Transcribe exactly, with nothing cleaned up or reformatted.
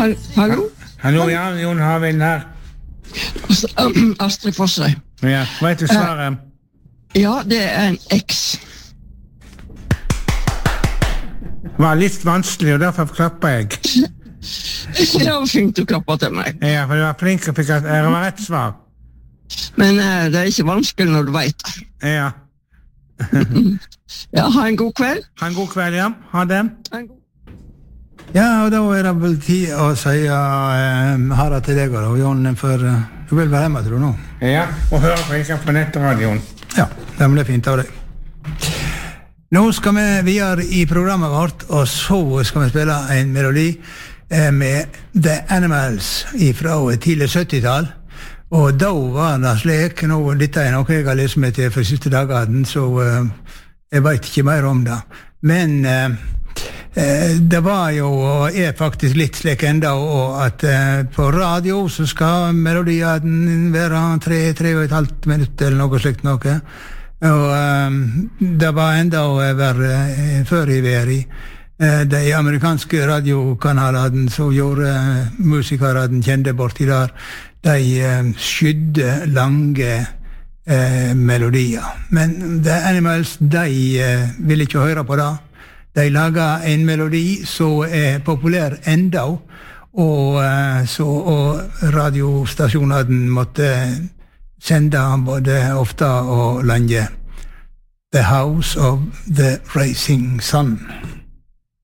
Hallo? Hallo, ja, Jon Harvind her. Astrid Fossøy. Ja, vet du svaret? Ja, det er en X. Det var litt vanskelig, og derfor klappet jeg. Det var fint du klappet til meg. Ja, for du var flink og fikk at det var rett svar. Men uh, det er ikke vanskelig når du vet det. Ja. Ja, ha en god kveld. Ha en god kveld, ja. Ha det. Ha en god. Ja, og da er det vel tid å si uh, Harald til deg og Jon, for uh, du vil være hjemme, tror du nå? Ja, og høre på ikke på nettradioen. Ja, det blir fint av deg. Nå skal vi videre i programmet vårt, og så skal vi spille en melodi uh, med The Animals fra tidlig syttitallet. Og da var det slik, nå, dette er noe jeg har lest meg til for siste dagene, så uh, jeg vet ikke mer om det. Men uh, uh, det var jo, og er faktisk litt slik enda, og at uh, på radio så skal melodien være tre, tre og et halvt minutt eller noe slikt noe. Og uh, det var enda å være uh, før i veri. Uh, de amerikanske radiokanalene som gjorde uh, musikerne kjente borti der, de uh, skydde lange uh, melodier. Men The Animals, de uh, ville ikke høre på det. De laget en melodi som er populær enda, og, uh, så, og radiostasjonene måtte sende både ofte og lenge. The House of the Rising Sun.